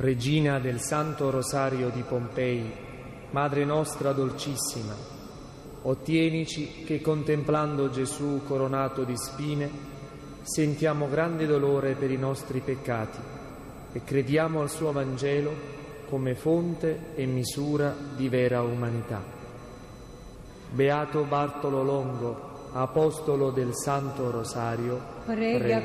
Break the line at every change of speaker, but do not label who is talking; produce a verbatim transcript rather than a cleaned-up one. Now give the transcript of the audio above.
Regina del Santo Rosario di Pompei, Madre nostra dolcissima, ottienici che contemplando Gesù coronato di spine sentiamo grande dolore per i nostri peccati e crediamo al suo Vangelo come fonte e misura di vera umanità. Beato Bartolo Longo, apostolo del Santo Rosario,
prega